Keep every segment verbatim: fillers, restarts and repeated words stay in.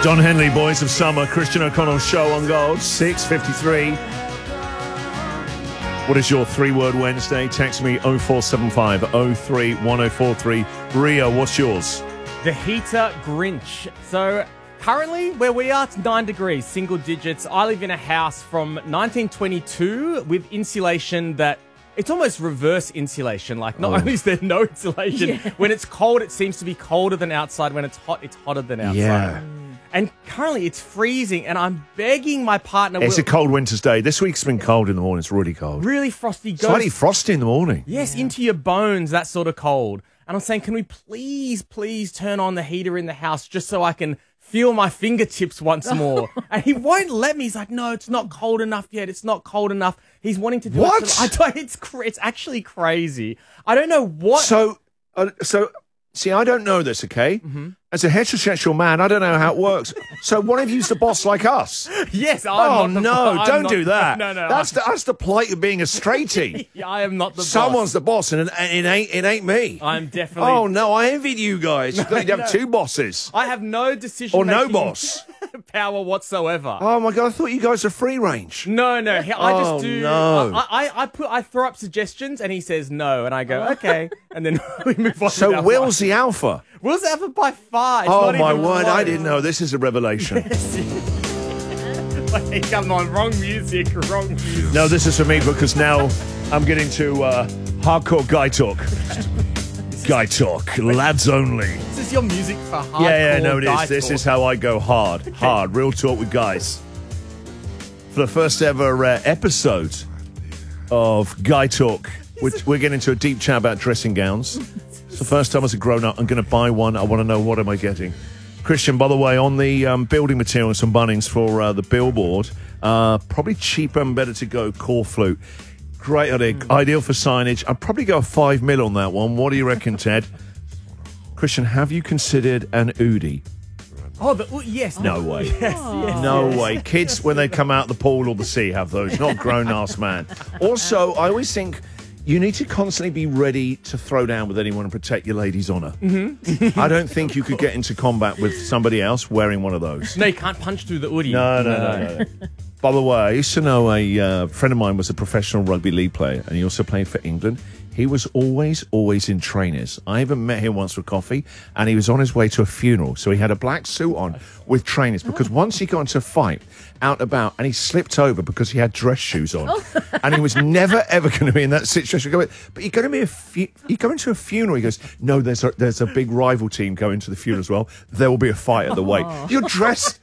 Don Henley, Boys of Summer, Christian O'Connell Show on Gold, six fifty-three. What is your three-word Wednesday? Text me oh four seven five oh three one oh four three. Rio, what's yours? The heater Grinch. So currently where we are, it's nine degrees, single digits. I live in a house from nineteen twenty-two with insulation that it's almost reverse insulation. Like, not oh. only is there no insulation, yeah. when it's cold, it seems to be colder than outside. When it's hot, it's hotter than outside. Yeah. And currently it's freezing, and I'm begging my partner... It's a cold winter's day. This week's been cold in the morning. It's really cold. Really frosty. Goes, Slightly frosty in the morning. Yes, yeah. into your bones, that sort of cold. And I'm saying, can we please, please turn on the heater in the house just so I can feel my fingertips once more? And he won't let me. He's like, no, it's not cold enough yet. It's not cold enough. He's wanting to do what? it. So I don't, it's, cra- it's actually crazy. I don't know what... So, uh, so see, I don't know this, okay? Mm-hmm. As a heterosexual man, I don't know how it works. So one of you's the boss like us? Yes, I'm oh, not the no, I'm don't not, do that. No, no. That's the, that's the plight of being a straightie. Yeah, I am not the Someone's boss. the boss, and it, it, ain't, it ain't me. I'm definitely... Oh, no, I envied you guys. You no, have no. two bosses. I have no decision Or no boss. power whatsoever. Oh, my God, I thought you guys were free range. No, no, I oh, just do... no. I, I, I, put, I throw up suggestions, and he says no, and I go, okay, and then we move on. So Will's the alpha? Will's the alpha by far. It's oh, not my even word, close. I didn't know. This is a revelation. Wait, come on, wrong music, wrong music. No, this is for me because now I'm getting to uh, hardcore guy talk. Guy talk, lads only. This is your music for hardcore Yeah, yeah, no, it guy is. This talk. is how I go hard, okay. hard, real talk with guys. For the first ever uh, episode of Guy Talk, we're, we're getting into a deep chat about dressing gowns. It's the first time as a grown-up I'm going to buy one. I want to know, what am I getting? Christian, by the way, on the um, building materials and Bunnings for uh, the billboard, uh, probably cheaper and better to go core flute. Great idea. Mm. Ideal for signage. I'd probably go five mil on that one. What do you reckon, Ted? Christian, have you considered an Udi? Oh, the, oh yes. No oh, way. Yes, yes, no yes. way. Kids, when they come out the pool or the sea, have those. Not grown-ass man. Also, I always think... you need to constantly be ready to throw down with anyone and protect your lady's honour. Mm-hmm. I don't think you could get into combat with somebody else wearing one of those. No, you can't punch through the hoodie. No, no, no, no. no. By the way, I used to know a uh, friend of mine was a professional rugby league player, and he also played for England. He was always, always in trainers. I even met him once for coffee, and he was on his way to a funeral. So he had a black suit on with trainers, because once he got into a fight out and about, and he slipped over because he had dress shoes on. And he was never, ever going to be in that situation. But you're going to be a fu- you go into a funeral, he goes, no, there's a, there's a big rival team going to the funeral as well. There will be a fight at the wake. You're dressed...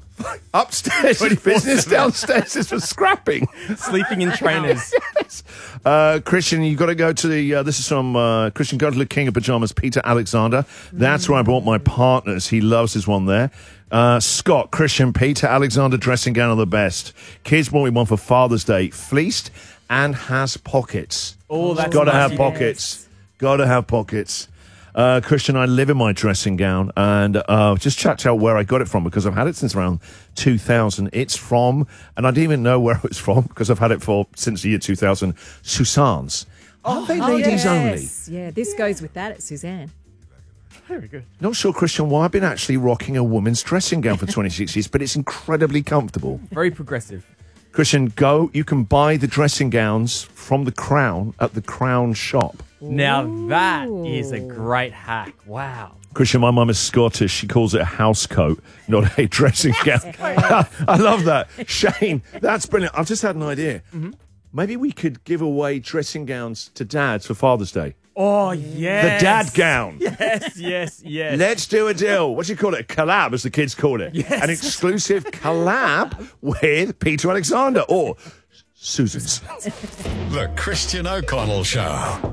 upstairs is business, downstairs is for scrapping. Sleeping in trainers. Yes. Uh, Christian, you've got to go to the, uh, this is from uh, Christian, go to the King of Pyjamas, Peter Alexander. That's mm. where I bought my partners. He loves his one there. Uh, Scott, Christian, Peter Alexander dressing gown are the best. Kids bought me one for Father's Day. Fleeced and has pockets. Oh, that's got to nice. have pockets. Got to have pockets. Uh, Christian, I live in my dressing gown, and uh, just checked out where I got it from, because I've had it since around two thousand. It's from, and I didn't even know where it was from, because I've had it for since the year two thousand, Susanne's. Aren't they oh, ladies yes. only? Yeah, this goes with that at Suzanne. Very good. Not sure, Christian, why I've been actually rocking a woman's dressing gown for twenty-six years, but it's incredibly comfortable. Very progressive. Christian, go. You can buy the dressing gowns from the Crown at the Crown shop. Now that is a great hack. Wow. Christian, my mum is Scottish. She calls it a house coat, not a dressing gown. I love that. Shane, that's brilliant. I've just had an idea. Mm-hmm. Maybe we could give away dressing gowns to dads for Father's Day. Oh, yes. The dad gown. Yes, yes, yes. Let's do a deal. What do you call it? A collab, as the kids call it. Yes. An exclusive collab with Peter Alexander or Susan's. The Christian O'Connell Show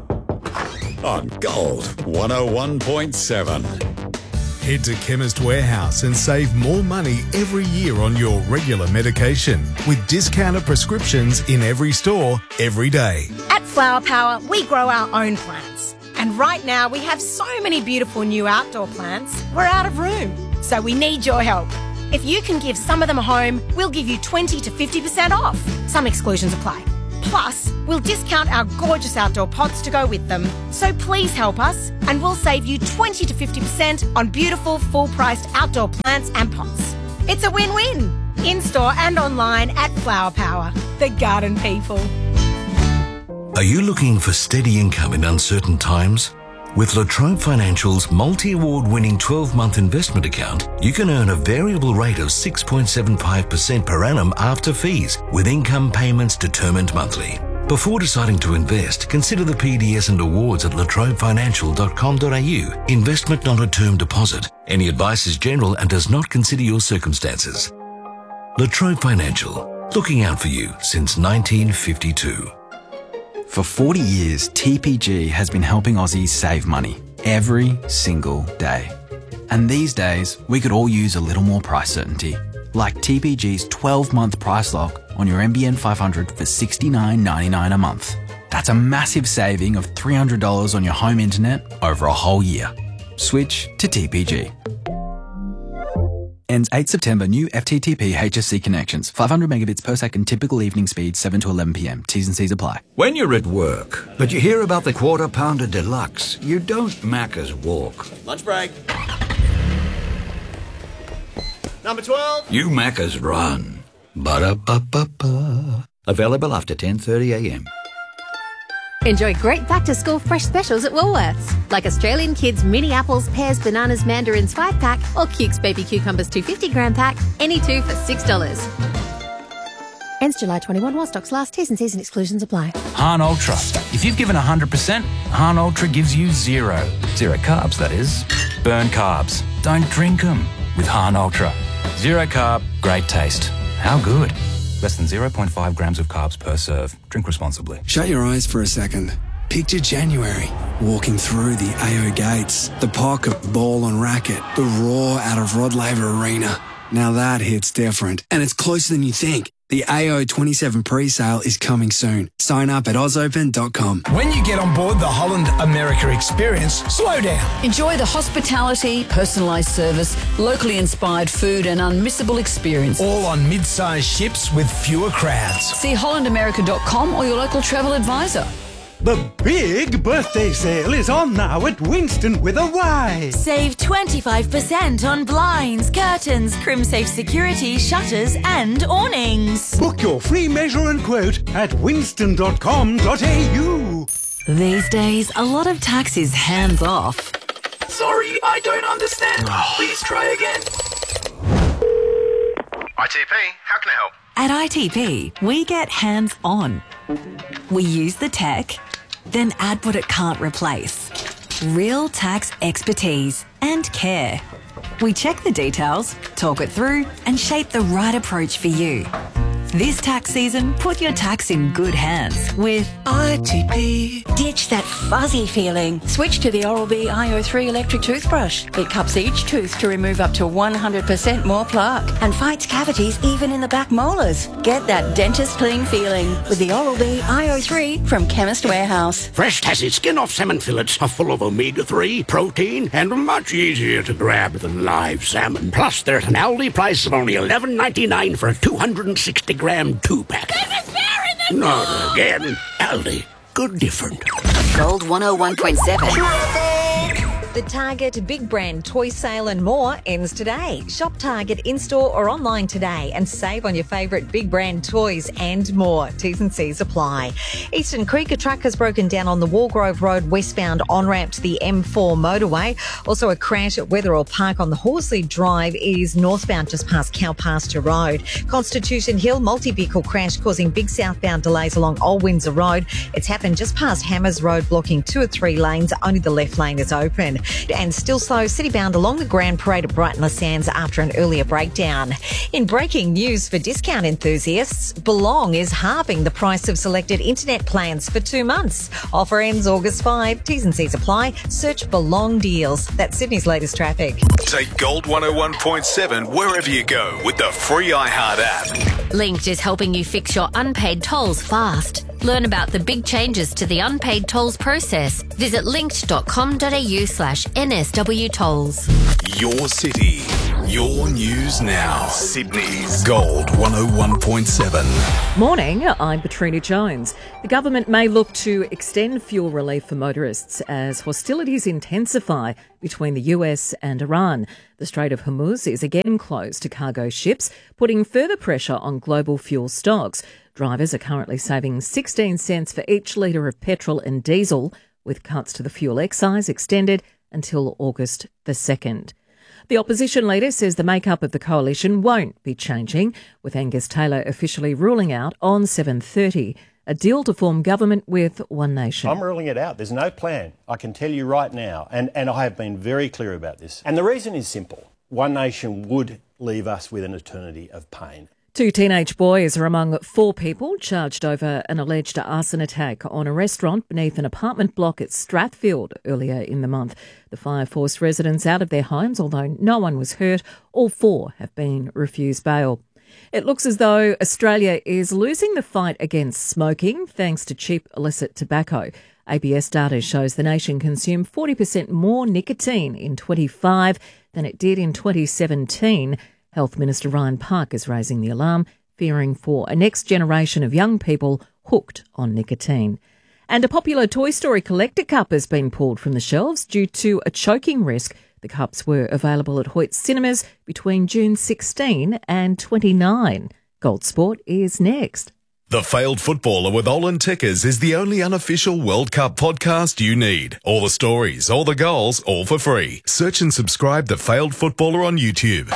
on Gold one oh one point seven. Head to Chemist Warehouse and save more money every year on your regular medication with discounted prescriptions in every store, every day. At Flower Power, we grow our own plants. And right now, we have so many beautiful new outdoor plants, we're out of room. So we need your help. If you can give some of them a home, we'll give you twenty to fifty percent off. Some exclusions apply. Plus, we'll discount our gorgeous outdoor pots to go with them. So please help us, and we'll save you twenty to fifty percent on beautiful, full-priced outdoor plants and pots. It's a win-win. In-store and online at Flower Power, the garden people. Are you looking for steady income in uncertain times? With La Trobe Financial's multi-award winning twelve-month investment account, you can earn a variable rate of six point seven five percent per annum after fees, with income payments determined monthly. Before deciding to invest, consider the P D S and awards at la trobe financial dot com dot a u. Investment not a term deposit. Any advice is general and does not consider your circumstances. La Trobe Financial, looking out for you since nineteen fifty-two. For forty years, T P G has been helping Aussies save money every single day. And these days, we could all use a little more price certainty, like T P G's twelve-month price lock on your N B N five hundred for sixty-nine ninety-nine a month. That's a massive saving of three hundred dollars on your home internet over a whole year. Switch to T P G. Ends eighth September. New F T T P H S C connections. five hundred megabits per second. Typical evening speed seven to eleven p m. T's and C's apply. When you're at work, but you hear about the Quarter Pounder Deluxe, you don't Macca's walk. Lunch break. Number twelve. You Macca's run. Ba-da-ba-ba-ba. Available after ten thirty a m. Enjoy great back-to-school fresh specials at Woolworths, like Australian Kids mini apples, pears, bananas, mandarins five pack, or Cukes baby cucumbers two hundred fifty gram pack, any two for six dollars. Ends July twenty-first while stocks last. T's and C's and exclusions apply. Hahn Ultra. If you've given one hundred percent, Hahn Ultra gives you zero. Zero carbs, that is. Burn carbs. Don't drink them with Hahn Ultra. Zero carb, great taste. How good? Less than zero point five grams of carbs per serve. Drink responsibly. Shut your eyes for a second. Picture January, walking through the A O gates, the pocket ball and racket, the roar out of Rod Laver Arena. Now that hits different, and it's closer than you think. The A O twenty-seven pre-sale is coming soon. Sign up at oz open dot com. When you get on board the Holland America experience, slow down. Enjoy the hospitality, personalised service, locally inspired food and unmissable experience. All on mid-sized ships with fewer crowds. See holland america dot com or your local travel advisor. The big birthday sale is on now at Winston with a Y. Save twenty-five percent on blinds, curtains, CrimSafe security, shutters and awnings. Book your free measure and quote at winston dot com dot a u. These days, a lot of tax is hands off. Sorry, I don't understand. Please try again. I T P, how can I help? At I T P, we get hands on. We use the tech, then add what it can't replace. Real tax expertise and care. We check the details, talk it through, and shape the right approach for you. This tax season, put your tax in good hands with I T P. Ditch that fuzzy feeling. Switch to the Oral-B I O three electric toothbrush. It cups each tooth to remove up to one hundred percent more plaque and fights cavities even in the back molars. Get that dentist clean feeling with the Oral-B I O three from Chemist Warehouse. Fresh tasty skin-off salmon fillets are full of omega three, protein, and much easier to grab than live salmon. Plus, they're at an Aldi price of only eleven ninety-nine for a two hundred sixty gram two-pack. Not again. Aldi. Good different. Gold one oh one point seven. The Target Big Brand Toy Sale and more ends today. Shop Target in-store or online today and save on your favourite Big Brand toys and more. T's and C's apply. Eastern Creek, a truck has broken down on the Wargrove Road westbound on-ramp to the M four motorway. Also a crash at Wetherall Park on the Horsley Drive is northbound just past Cowpasture Road. Constitution Hill, multi-vehicle crash causing big southbound delays along Old Windsor Road. It's happened just past Hammers Road, blocking two or three lanes. Only the left lane is open. And still slow, city-bound along the Grand Parade at Brighton Le Sands after an earlier breakdown. In breaking news for discount enthusiasts, Belong is halving the price of selected internet plans for two months. Offer ends August fifth. T's and C's apply. Search Belong Deals. That's Sydney's latest traffic. Take Gold one oh one point seven wherever you go with the free iHeart app. Linked is helping you fix your unpaid tolls fast. Learn about the big changes to the unpaid tolls process. Visit linked dot com dot a u slash N S W tolls. Your city, Your news now. Sydney's Gold one oh one point seven. Morning, I'm Katrina Jones. The government may look to extend fuel relief for motorists as hostilities intensify between the U S and Iran. The Strait of Hormuz is again closed to cargo ships, putting further pressure on global fuel stocks. Drivers are currently saving sixteen cents for each litre of petrol and diesel, with cuts to the fuel excise extended until August the second. The opposition leader says the makeup of the coalition won't be changing, with Angus Taylor officially ruling out on seven thirty a deal to form government with One Nation. I'm ruling it out. There's no plan. I can tell you right now, and, and I have been very clear about this. And the reason is simple. One Nation would leave us with an eternity of pain. Two teenage boys are among four people charged over an alleged arson attack on a restaurant beneath an apartment block at Strathfield earlier in the month. The fire forced residents out of their homes, although no one was hurt. All four have been refused bail. It looks as though Australia is losing the fight against smoking thanks to cheap illicit tobacco. A B S data shows the nation consumed forty percent more nicotine in twenty-five than it did in twenty seventeen. Health Minister Ryan Park is raising the alarm, fearing for a next generation of young people hooked on nicotine. And a popular Toy Story collector cup has been pulled from the shelves due to a choking risk. The cups were available at Hoyt Cinemas between June sixteenth and twenty-ninth. Gold Sport is next. The Failed Footballer with Olin Tickers is the only unofficial World Cup podcast you need. All the stories, all the goals, all for free. Search and subscribe to Failed Footballer on YouTube.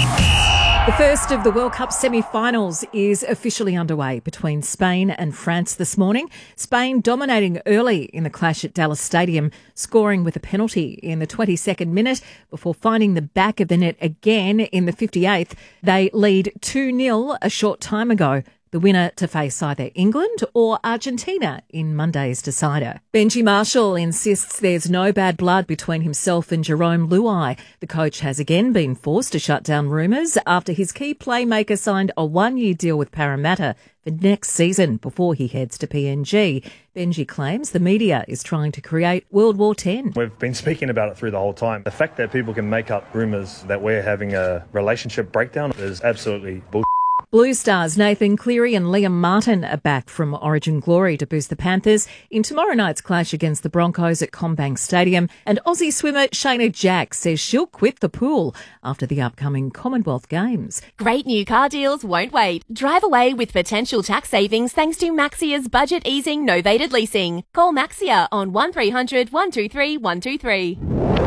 The first of the World Cup semi-finals is officially underway between Spain and France this morning. Spain dominating early in the clash at Dallas Stadium, scoring with a penalty in the twenty-second minute before finding the back of the net again in the fifty-eighth. They lead two nil a short time ago. The winner to face either England or Argentina in Monday's decider. Benji Marshall insists there's no bad blood between himself and Jerome Luai. The coach has again been forced to shut down rumours after his key playmaker signed a one-year deal with Parramatta for next season before he heads to P N G. Benji claims the media is trying to create World War Ten. We've been speaking about it through the whole time. The fact that people can make up rumours that we're having a relationship breakdown is absolutely bullshit. Blue Stars Nathan Cleary and Liam Martin are back from Origin glory to boost the Panthers in tomorrow night's clash against the Broncos at CommBank Stadium. And Aussie swimmer Shayna Jack says she'll quit the pool after the upcoming Commonwealth Games. Great new car deals won't wait. Drive away with potential tax savings thanks to Maxia's budget easing novated leasing. Call Maxia on one three hundred, one two three, one two three.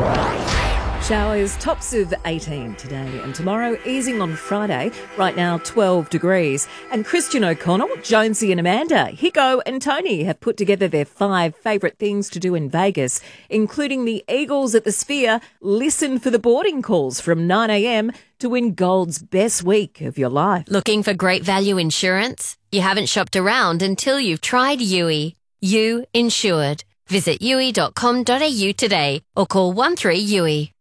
Showers, tops of eighteen today and tomorrow, easing on Friday. Right now, twelve degrees. And Christian O'Connell, Jonesy and Amanda, Hiko and Tony have put together their five favourite things to do in Vegas, including the Eagles at the Sphere, listen for the boarding calls from nine a.m. to win Gold's best week of your life. Looking for great value insurance? You haven't shopped around until you've tried U I. You Insured. Visit U I dot com dot a u today or call one three U I.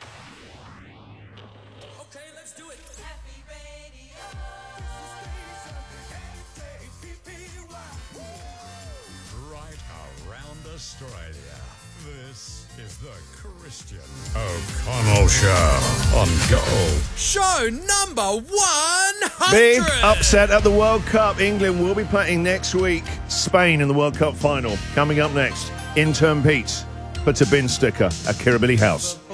Australia. This is the Christian O'Connell Show on Gold. Show number one hundred. Big upset at the World Cup. England will be playing next week Spain in the World Cup final. Coming up next, intern Pete puts a bin sticker at Kirribilli House.